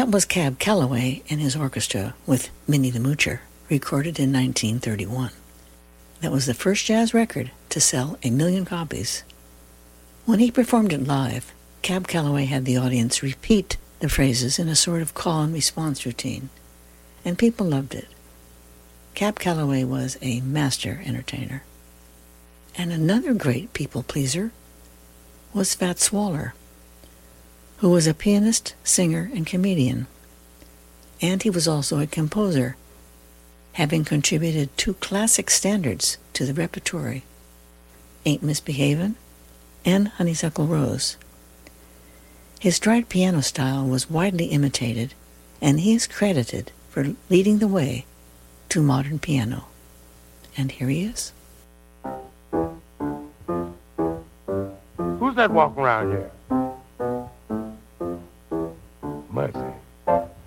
That was Cab Calloway and his orchestra with Minnie the Moocher, recorded in 1931. That was the first jazz record to sell 1 million copies. When he performed it live, Cab Calloway had the audience repeat the phrases in a sort of call and response routine, and people loved it. Cab Calloway was a master entertainer. And another great people pleaser was Fats Waller, who was a pianist, singer, and comedian. And he was also a composer, having contributed 2 classic standards to the repertory, Ain't Misbehavin' and Honeysuckle Rose. His stride piano style was widely imitated, and he is credited for leading the way to modern piano. And here he is. Who's that walking around here? Mercy.